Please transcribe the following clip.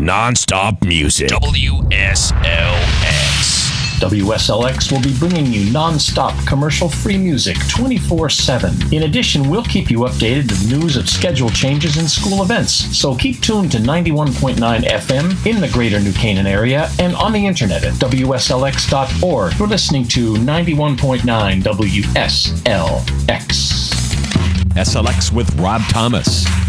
non-stop music. WSLX. WSLX will be bringing you non-stop commercial-free music 24/7. In addition, we'll keep you updated with news of schedule changes and school events. So keep tuned to 91.9 FM in the greater New Canaan area and on the internet at WSLX.org. You're listening to 91.9 WSLX. SLX with Rob Thomas.